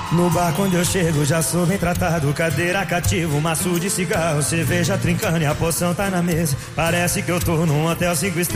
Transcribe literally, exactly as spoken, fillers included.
No bar quando eu chego já sou bem tratado. Cadeira cativa, maço de cigarro, cerveja trincando e a poção tá na mesa. Parece que eu tô num hotel cinco estrelas.